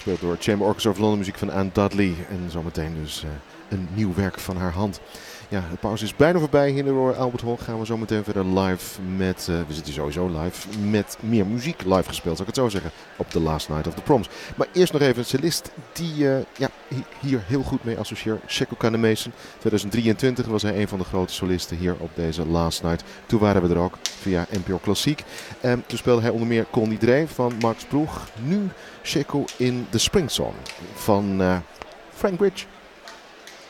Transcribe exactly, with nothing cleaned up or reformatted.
gespeeld door Chamber Orchestra of London, muziek van Anne Dudley. En zometeen dus uh, een nieuw werk van haar hand. Ja, de pauze is bijna voorbij hier in de Royal Albert Hall. Gaan we zo meteen verder live met, uh, we zitten sowieso live, met meer muziek live gespeeld, zou ik het zo zeggen, op The Last Night of the Proms. Maar eerst nog even een cellist die uh, ja, hier heel goed mee associeert, Sheko Kanemason. tweeduizend drieëntwintig was hij een van de grote solisten hier op deze Last Night. Toen waren we er ook via N P O Klassiek. Um, toen speelde hij onder meer Connie Dre van Max Broeg. Nu Sheko in The Spring Song van uh, Frank Bridge.